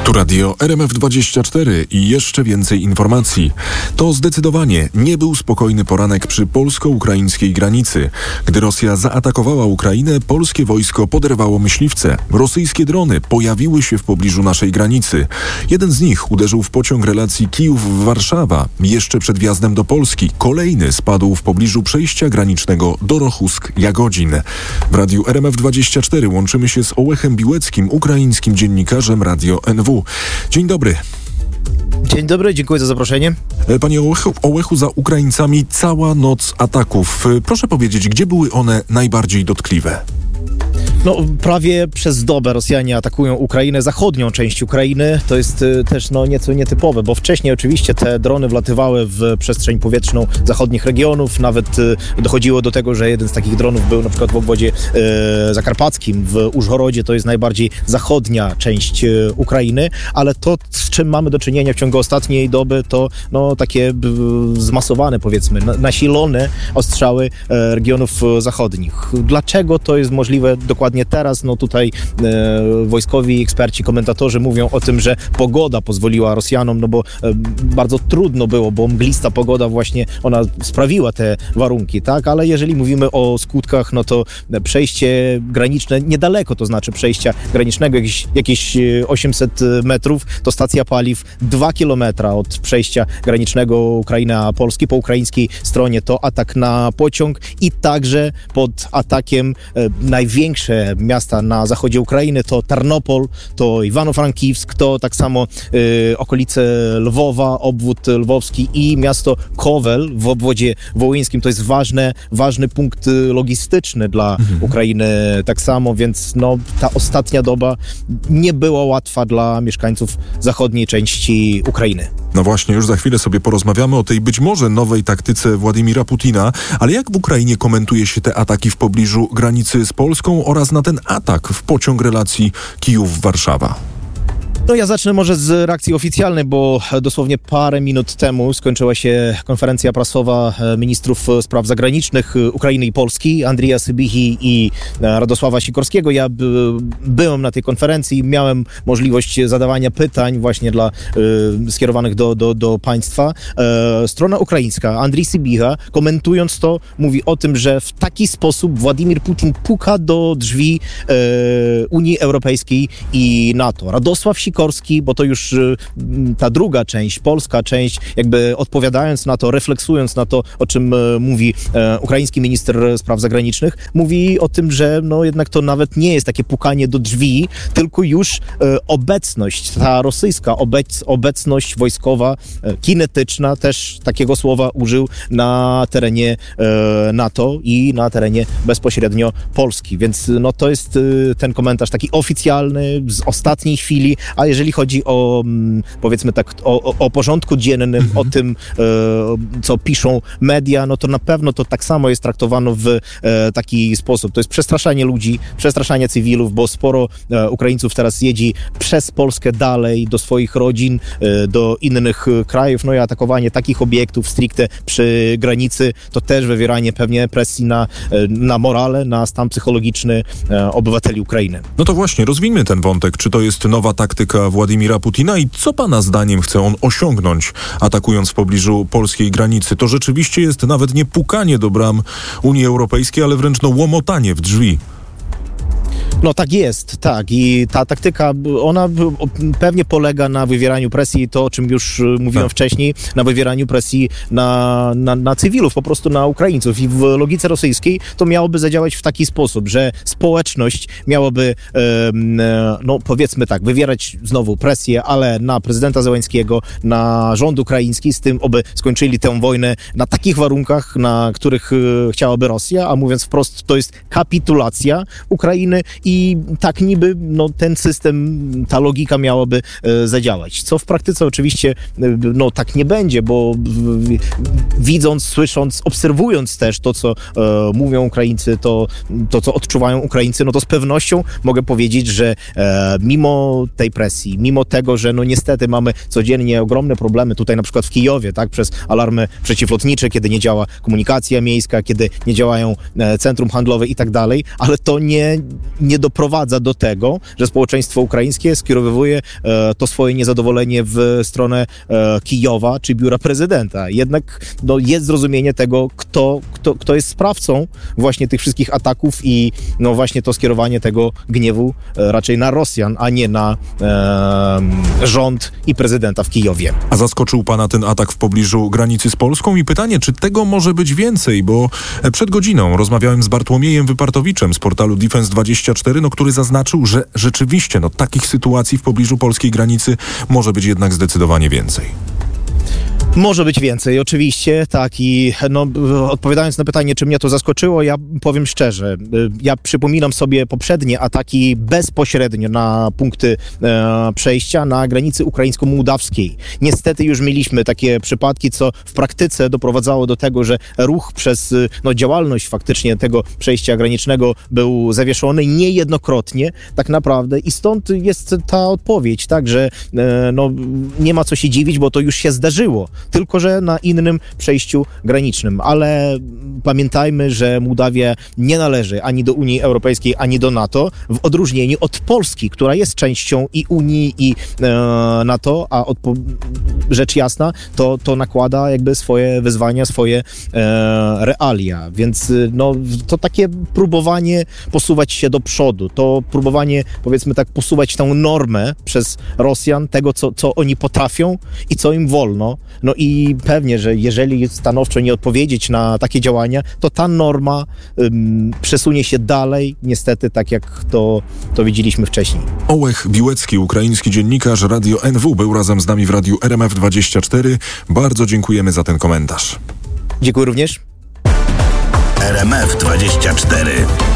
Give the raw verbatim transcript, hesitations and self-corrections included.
Tu radio R M F dwadzieścia cztery i jeszcze więcej informacji. To zdecydowanie nie był spokojny poranek przy polsko-ukraińskiej granicy. Gdy Rosja zaatakowała Ukrainę, polskie wojsko poderwało myśliwce. Rosyjskie drony pojawiły się w pobliżu naszej granicy. Jeden z nich uderzył w pociąg relacji Kijów-Warszawa. Jeszcze przed wjazdem do Polski kolejny spadł w pobliżu przejścia granicznego Dorochusk-Jagodzin. W radiu R M F dwadzieścia cztery łączymy się z Ołechem Biłeckim, ukraińskim dziennikarzem Radio N W. Dzień dobry. Dzień dobry, dziękuję za zaproszenie. Panie Ołechu, Ołechu, za Ukraińcami cała noc ataków. Proszę powiedzieć, gdzie były one najbardziej dotkliwe? No, prawie przez dobę Rosjanie atakują Ukrainę, zachodnią część Ukrainy. To jest y, też no, nieco nietypowe, bo wcześniej oczywiście te drony wlatywały w przestrzeń powietrzną zachodnich regionów. Nawet y, dochodziło do tego, że jeden z takich dronów był na przykład w obwodzie y, zakarpackim, w Użhorodzie. To jest najbardziej zachodnia część y, Ukrainy, ale to, z czym mamy do czynienia w ciągu ostatniej doby, to no, takie y, zmasowane, powiedzmy, na, nasilone ostrzały y, regionów y, zachodnich. Dlaczego to jest możliwe dokładnie teraz? No tutaj e, wojskowi eksperci, komentatorzy mówią o tym, że pogoda pozwoliła Rosjanom, no bo e, bardzo trudno było, bo mglista pogoda właśnie, ona sprawiła te warunki, tak? Ale jeżeli mówimy o skutkach, no to przejście graniczne niedaleko, to znaczy przejścia granicznego, jakieś, jakieś osiemset metrów, to stacja paliw, dwa kilometry od przejścia granicznego Ukrainy a Polski. Po ukraińskiej stronie to atak na pociąg i także pod atakiem e, największe miasta na zachodzie Ukrainy, to Tarnopol, to Iwano-Frankiwsk, to tak samo y, okolice Lwowa, obwód lwowski i miasto Kowel w obwodzie wołyńskim. To jest ważne, ważny punkt logistyczny dla mhm. Ukrainy tak samo, więc no, ta ostatnia doba nie była łatwa dla mieszkańców zachodniej części Ukrainy. No właśnie, już za chwilę sobie porozmawiamy o tej być może nowej taktyce Władimira Putina, ale jak w Ukrainie komentuje się te ataki w pobliżu granicy z Polską oraz na ten atak w pociąg relacji Kijów-Warszawa? No ja zacznę może z reakcji oficjalnej, bo dosłownie parę minut temu skończyła się konferencja prasowa ministrów spraw zagranicznych Ukrainy i Polski, Andrija Sybihi i Radosława Sikorskiego. Ja byłem na tej konferencji i miałem możliwość zadawania pytań właśnie dla y, skierowanych do, do, do państwa. E, strona ukraińska, Andrii Sybiha, komentując to, mówi o tym, że w taki sposób Władimir Putin puka do drzwi e, Unii Europejskiej i NATO. Radosław Sikorski, bo to już y, ta druga część, polska część, jakby odpowiadając na to, refleksując na to, o czym y, mówi y, ukraiński minister spraw zagranicznych, mówi o tym, że no jednak to nawet nie jest takie pukanie do drzwi, tylko już y, obecność, ta rosyjska obec, obecność wojskowa, y, kinetyczna, też takiego słowa użył na terenie y, NATO i na terenie bezpośrednio Polski. Więc no to jest y, ten komentarz taki oficjalny z ostatniej chwili, a jeżeli chodzi o, powiedzmy tak, o, o porządku dziennym, mm-hmm. o tym, e, co piszą media, no to na pewno to tak samo jest traktowano w e, taki sposób. To jest przestraszanie ludzi, przestraszanie cywilów, bo sporo e, Ukraińców teraz jedzie przez Polskę dalej do swoich rodzin, e, do innych krajów, no i atakowanie takich obiektów stricte przy granicy, to też wywieranie pewnie presji na, e, na morale, na stan psychologiczny e, obywateli Ukrainy. No to właśnie, rozwijmy ten wątek. Czy to jest nowa taktyka Władimira Putina i co pana zdaniem chce on osiągnąć, atakując w pobliżu polskiej granicy? To rzeczywiście jest nawet nie pukanie do bram Unii Europejskiej, ale wręcz no łomotanie w drzwi. No tak jest, tak. I ta taktyka, ona pewnie polega na wywieraniu presji, to o czym już mówiłem tak. wcześniej, na wywieraniu presji na, na, na cywilów, po prostu na Ukraińców. I w logice rosyjskiej to miałoby zadziałać w taki sposób, że społeczność miałaby, e, no powiedzmy tak, wywierać znowu presję, ale na prezydenta Zełenskiego, na rząd ukraiński, z tym, aby skończyli tę wojnę na takich warunkach, na których e, chciałaby Rosja, a mówiąc wprost, to jest kapitulacja Ukrainy i tak niby no, ten system, ta logika miałaby e, zadziałać. Co w praktyce oczywiście e, no, tak nie będzie, bo w, widząc, słysząc, obserwując też to, co e, mówią Ukraińcy, to, to, co odczuwają Ukraińcy, no to z pewnością mogę powiedzieć, że e, mimo tej presji, mimo tego, że no niestety mamy codziennie ogromne problemy tutaj na przykład w Kijowie, tak, przez alarmy przeciwlotnicze, kiedy nie działa komunikacja miejska, kiedy nie działają e, centrum handlowe i tak dalej, ale to nie, nie doprowadza do tego, że społeczeństwo ukraińskie skierowuje e, to swoje niezadowolenie w stronę e, Kijowa czy biura prezydenta. Jednak no, jest zrozumienie tego, kto, kto, kto jest sprawcą właśnie tych wszystkich ataków i no właśnie to skierowanie tego gniewu e, raczej na Rosjan, a nie na e, rząd i prezydenta w Kijowie. A zaskoczył pana ten atak w pobliżu granicy z Polską? I pytanie, czy tego może być więcej? Bo przed godziną rozmawiałem z Bartłomiejem Wypartowiczem z portalu Defense dwadzieścia cztery, no, który zaznaczył, że rzeczywiście no, takich sytuacji w pobliżu polskiej granicy może być jednak zdecydowanie więcej. Może być więcej, oczywiście, tak i no, odpowiadając na pytanie, czy mnie to zaskoczyło, ja powiem szczerze, ja przypominam sobie poprzednie ataki bezpośrednio na punkty e, przejścia na granicy ukraińsko-mołdawskiej. Niestety już mieliśmy takie przypadki, co w praktyce doprowadzało do tego, że ruch przez no, działalność faktycznie tego przejścia granicznego był zawieszony niejednokrotnie tak naprawdę i stąd jest ta odpowiedź, tak, że e, no, nie ma co się dziwić, bo to już się zdarzyło. Tylko że na innym przejściu granicznym. Ale pamiętajmy, że Mołdawia nie należy ani do Unii Europejskiej, ani do NATO, w odróżnieniu od Polski, która jest częścią i Unii, i e, NATO, a odpo- rzecz jasna, to, to nakłada jakby swoje wyzwania, swoje e, realia. Więc no, to takie próbowanie posuwać się do przodu, to próbowanie, powiedzmy tak, posuwać tę normę przez Rosjan, tego, co, co oni potrafią i co im wolno. No i pewnie, że jeżeli stanowczo nie odpowiedzieć na takie działania, to ta norma ym, przesunie się dalej, niestety, tak jak to, to widzieliśmy wcześniej. Ołech Biłecki, ukraiński dziennikarz Radio N W, był razem z nami w Radiu R M F dwadzieścia cztery. Bardzo dziękujemy za ten komentarz. Dziękuję również. R M F dwadzieścia cztery.